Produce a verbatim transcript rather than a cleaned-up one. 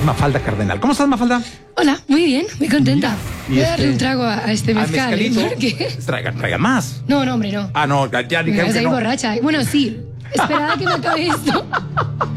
Mafalda Cardenal. ¿Cómo estás, Mafalda? Hola, muy bien, muy contenta. Y Voy a este- darle un trago a, a este ¿Al mezcal. ¿eh? mezcalito? Porque... Traiga, traiga más. No, no, hombre, no. Ah, no, ya Me dijeron vas a que ir no. borracha. Bueno, sí. Esperaba que me acabe esto.